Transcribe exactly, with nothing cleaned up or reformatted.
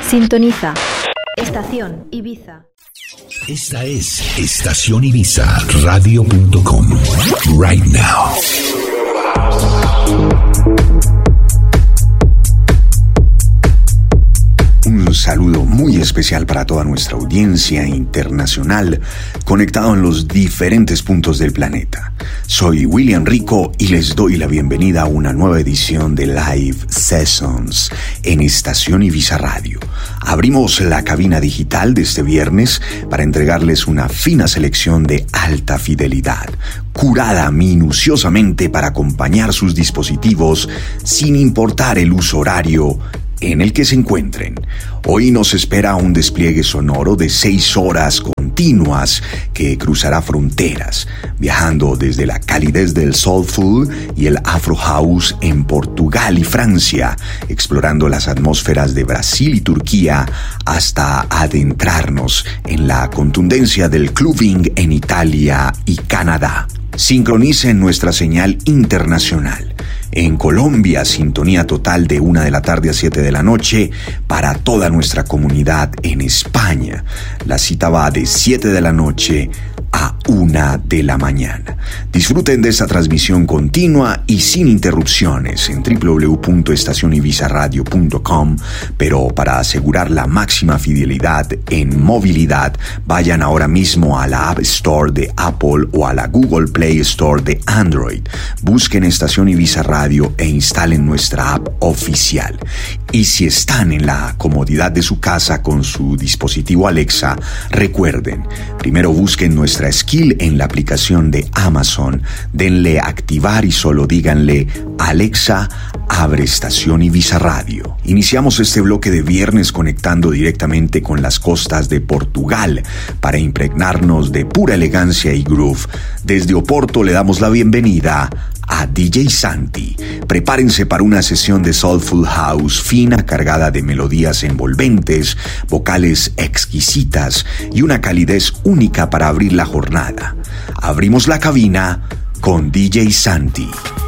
Sintoniza Estación Ibiza. Esta es Estación Ibiza Radio punto com. Right now. Un saludo muy especial para toda nuestra audiencia internacional conectado en los diferentes puntos del planeta. Soy William Rico y les doy la bienvenida a una nueva edición de Live Sessions en Estación Ibiza Radio. Abrimos la cabina digital de este viernes para entregarles una fina selección de alta fidelidad, curada minuciosamente para acompañar sus dispositivos sin importar el uso horario en el que se encuentren. Hoy nos espera un despliegue sonoro de seis horas continuas que cruzará fronteras, viajando desde la calidez del soulful y el afro house en Portugal y Francia, explorando las atmósferas de Brasil y Turquía hasta adentrarnos en la contundencia del clubbing en Italia y Canadá. Sincronicen nuestra señal internacional. En Colombia, sintonía total de una de la tarde a siete de la noche para toda nuestra comunidad en España. La cita va de siete de la noche a una de la mañana. Disfruten de esta transmisión continua y sin interrupciones en doble u doble u doble u punto estación ibiza radio punto com, pero para asegurar la máxima fidelidad en movilidad, vayan ahora mismo a la App Store de Apple o a la Google Play Store de Android. Busquen Estación Ibiza Radio e instalen nuestra app oficial. Y si están en la comodidad de su casa con su dispositivo Alexa, recuerden, primero busquen nuestra skill en la aplicación de Amazon, denle a activar y solo díganle: Alexa, abre Estación Ibiza Radio. Iniciamos este bloque de viernes conectando directamente con las costas de Portugal para impregnarnos de pura elegancia y groove. Desde Oporto le damos la bienvenida a D J Santi. Prepárense para una sesión de soulful house fina, cargada de melodías envolventes, vocales exquisitas y una calidez única para abrir la jornada. Abrimos la cabina con D J Santi.